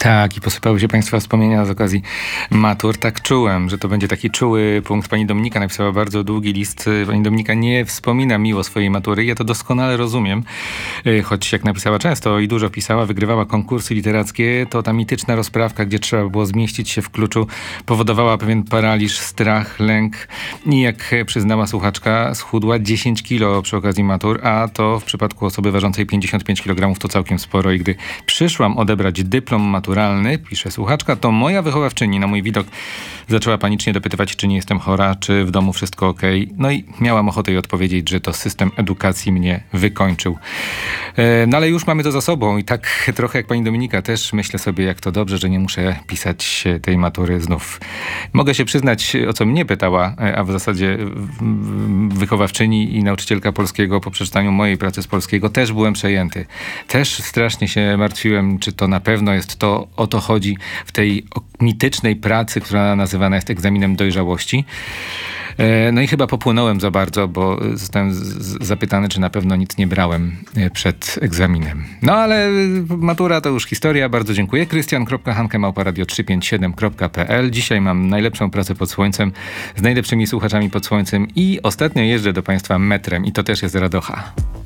Tak, i posypały się Państwa wspomnienia z okazji matur. Tak czułem, że to będzie taki czuły punkt. Pani Dominika napisała bardzo długi list. Pani Dominika nie wspomina miło swojej matury. Ja to doskonale rozumiem. Choć jak napisała często i dużo pisała, wygrywała konkursy literackie, to ta mityczna rozprawka, gdzie trzeba było zmieścić się w kluczu, powodowała pewien paraliż, strach, lęk. I jak przyznała słuchaczka, schudła 10 kilo przy okazji matur, a to w przypadku osoby ważącej 55 kg to całkiem sporo. I gdy przyszłam odebrać dyplom maturalny, pisze słuchaczka, to moja wychowawczyni na mój widok zaczęła panicznie dopytywać, czy nie jestem chora, czy w domu wszystko okej. No i miałam ochotę jej odpowiedzieć, że to system edukacji mnie wykończył. No ale już mamy to za sobą i tak trochę jak pani Dominika też myślę sobie, jak to dobrze, że nie muszę pisać tej matury znów. Mogę się przyznać, o co mnie pytała, a w zasadzie wychowawczyni i nauczycielka polskiego po przeczytaniu mojej pracy z polskiego też byłem przejęty. Też strasznie się martwiłem, czy to na pewno jest to, o to chodzi w tej mitycznej pracy, która nazywana jest egzaminem dojrzałości. No i chyba popłynąłem za bardzo, bo zostałem zapytany, czy na pewno nic nie brałem przed egzaminem. No ale matura to już historia. Bardzo dziękuję. Krystian.hanke@radio357.pl. Dzisiaj mam najlepszą pracę pod słońcem, z najlepszymi słuchaczami pod słońcem i ostatnio jeżdżę do Państwa metrem i to też jest radocha.